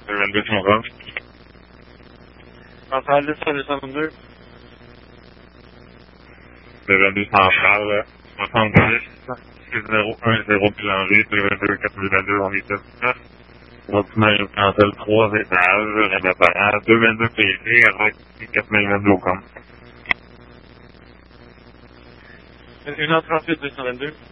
222 Montreuil. Centrale 222. 222 Centrale, 70, 6010 Boulanger, 222 4022, on est 9. Bâtiment résidentiel 3 étages, Réveil 222 PC, avec 4022 au compte. 1h38 222.